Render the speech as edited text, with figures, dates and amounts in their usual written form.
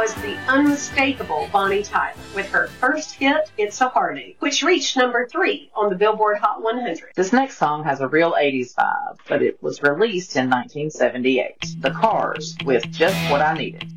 was the unmistakable Bonnie Tyler with her first hit, It's a Heartache, which reached number 3 on the Billboard Hot 100. This next song has a real 80s vibe, but it was released in 1978. The Cars with Just What I Needed.